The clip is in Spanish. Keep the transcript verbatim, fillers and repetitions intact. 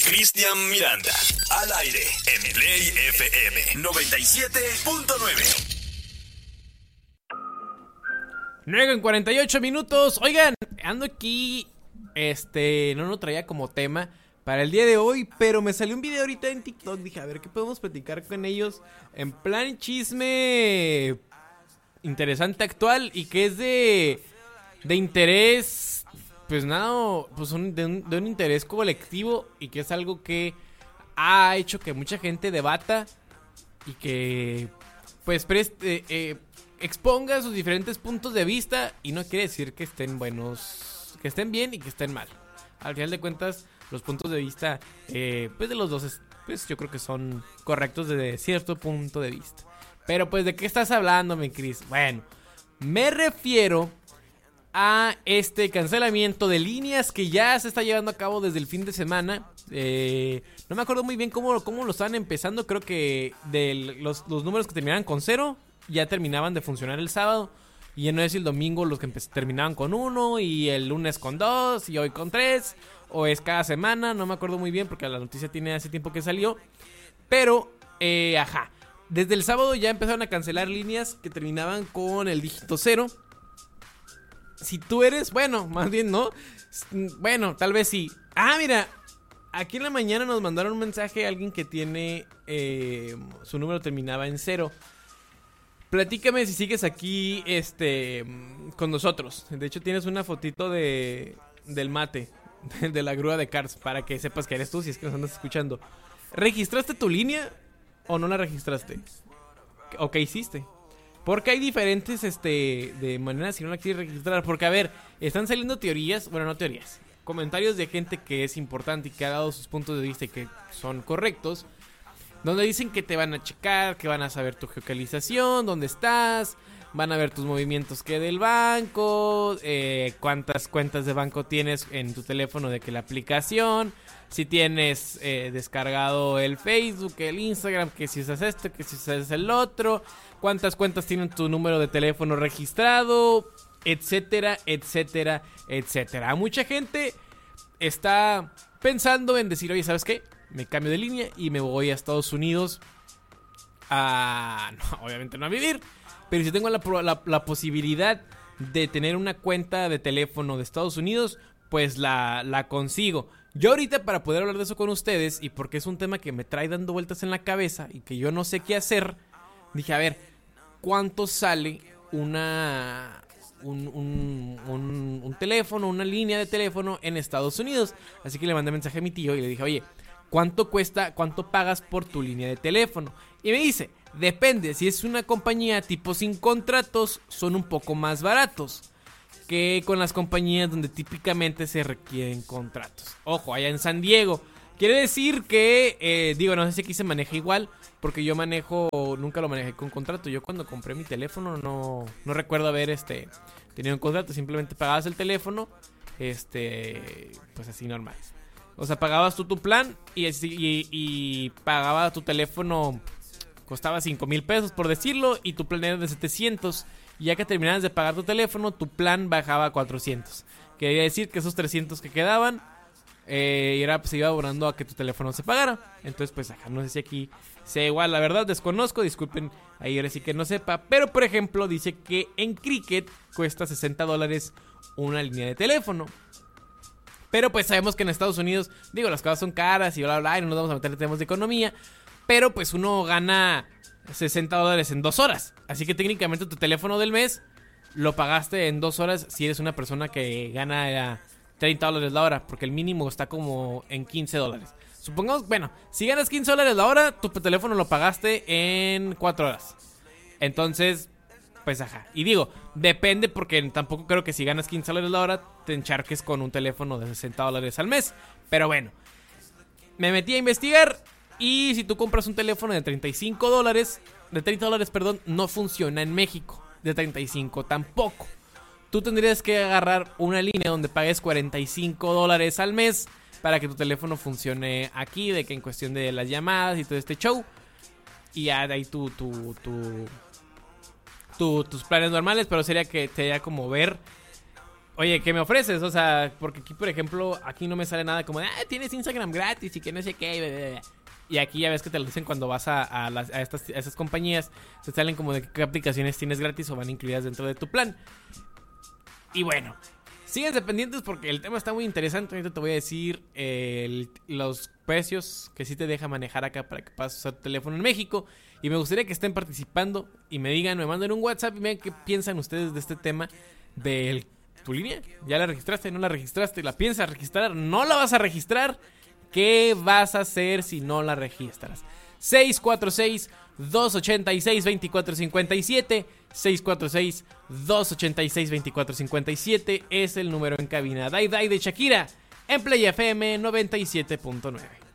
Cristian Miranda, al aire en Play F M noventa y siete punto nueve. nueve con cuarenta y ocho minutos. Oigan, ando aquí, este, no lo traía como tema para el día de hoy, pero me salió un video ahorita en TikTok. Dije, a ver, ¿qué podemos platicar con ellos? En plan chisme interesante, actual, y que es de, de interés, pues nada, pues un, de, un, de un interés colectivo, y que es algo que ha hecho que mucha gente debata y que, pues, preste... Eh, exponga sus diferentes puntos de vista, y no quiere decir que estén buenos, que estén bien y que estén mal. Al final de cuentas, los puntos de vista, eh, pues de los dos, pues yo creo que son correctos desde cierto punto de vista. Pero pues, ¿de qué estás hablando, mi Cris? Bueno, me refiero a este cancelamiento de líneas que ya se está llevando a cabo desde el fin de semana. Eh, no me acuerdo muy bien cómo, cómo lo estaban empezando. Creo que de los, los números que terminaban con cero ya terminaban de funcionar el sábado, y ya no es el domingo los que empe- terminaban con uno, y el lunes con dos, y hoy con tres, o es cada semana, no me acuerdo muy bien porque la noticia tiene hace tiempo que salió, pero, eh, ajá, desde el sábado ya empezaron a cancelar líneas que terminaban con el dígito cero. Si tú eres, bueno, más bien no, bueno, tal vez sí. Ah, mira, aquí en la mañana nos mandaron un mensaje a alguien que tiene, eh, su número terminaba en cero. Platícame si sigues aquí, este, con nosotros. De hecho, tienes una fotito de del mate, de la grúa de Cars, para que sepas que eres tú, si es que nos andas escuchando. ¿Registraste tu línea o no la registraste? ¿O qué hiciste? Porque hay diferentes, este, de maneras si no la quieres registrar. Porque, a ver, están saliendo teorías, bueno, no teorías, comentarios de gente que es importante y que ha dado sus puntos de vista y que son correctos, donde dicen que te van a checar, que van a saber tu geolocalización, dónde estás, van a ver tus movimientos que del banco, eh, cuántas cuentas de banco tienes en tu teléfono de que la aplicación, si tienes eh, descargado el Facebook, el Instagram, que si usas esto, que si usas el otro, cuántas cuentas tienen tu número de teléfono registrado, etcétera, etcétera, etcétera. Mucha gente está pensando en decir, oye, ¿sabes qué? Me cambio de línea y me voy a Estados Unidos a... No, obviamente no a vivir, pero si tengo la, la, la posibilidad de tener una cuenta de teléfono de Estados Unidos, pues la, la consigo. Yo ahorita, para poder hablar de eso con ustedes, y porque es un tema que me trae dando vueltas en la cabeza y que yo no sé qué hacer, dije, a ver, ¿cuánto sale una... Un, un, un, un teléfono, una línea de teléfono en Estados Unidos? Así que le mandé mensaje a mi tío y le dije, oye, ¿cuánto cuesta, cuánto pagas por tu línea de teléfono? Y me dice, depende, si es una compañía tipo sin contratos, son un poco más baratos que con las compañías donde típicamente se requieren contratos. Ojo, allá en San Diego. Quiere decir que, eh, digo, no sé si aquí se maneja igual, porque yo manejo, nunca lo manejé con contrato. Yo cuando compré mi teléfono no, no recuerdo haber este, tenido un contrato, simplemente pagabas el teléfono, este, pues así normal. O sea, pagabas tú tu plan y, y, y pagaba tu teléfono, costaba cinco mil pesos por decirlo, y tu plan era de setecientos. Y ya que terminabas de pagar tu teléfono, tu plan bajaba a cuatrocientos. Quería decir que esos trescientos que quedaban, eh, era, pues, se iba abonando a que tu teléfono se pagara. Entonces, pues, acá no sé si aquí sea igual, la verdad, desconozco, disculpen, ahí ahora sí que no sepa. Pero, por ejemplo, dice que en Cricket cuesta sesenta dólares una línea de teléfono. Pero pues sabemos que en Estados Unidos, digo, las cosas son caras y bla, bla, bla, y no nos vamos a meter en temas de economía. Pero pues uno gana sesenta dólares en dos horas. Así que técnicamente tu teléfono del mes lo pagaste en dos horas si eres una persona que gana treinta dólares la hora. Porque el mínimo está como en quince dólares. Supongamos, bueno, si ganas quince dólares la hora, tu teléfono lo pagaste en cuatro horas. Entonces, pues ajá. Y digo, depende, porque tampoco creo que si ganas quince dólares la hora te encharques con un teléfono de sesenta dólares al mes. Pero bueno, me metí a investigar, y si tú compras un teléfono de treinta y cinco dólares, de treinta dólares, perdón, no funciona en México. De treinta y cinco tampoco. Tú tendrías que agarrar una línea donde pagues cuarenta y cinco dólares al mes para que tu teléfono funcione aquí, de que en cuestión de las llamadas y todo este show. Y ya de ahí tu, tu, tu, tu, tus planes normales, pero sería que te haría como ver Oye, ¿qué me ofreces? O sea, porque aquí, por ejemplo, aquí no me sale nada como de, ah, tienes Instagram gratis y que no sé qué, bla, bla, bla. Y aquí ya ves que te lo dicen cuando vas a, a, las, a, estas, a estas compañías. Se salen como de qué aplicaciones tienes gratis o van incluidas dentro de tu plan. Y bueno, siguen dependientes porque el tema está muy interesante. Ahorita te voy a decir eh, el, los precios que sí te deja manejar acá para que puedas usar tu teléfono en México. Y me gustaría que estén participando y me digan, me manden un WhatsApp y me digan qué piensan ustedes de este tema de tu línea. ¿Ya la registraste? ¿No la registraste? ¿La piensas registrar? ¿No la vas a registrar? ¿Qué vas a hacer si no la registras? seis cuatro seis, dos ocho seis, dos cuatro cinco siete seis cuatro seis, dos ocho seis, dos cuatro cinco siete es el número en cabina. Dai Dai de Shakira en Play F M noventa y siete punto nueve.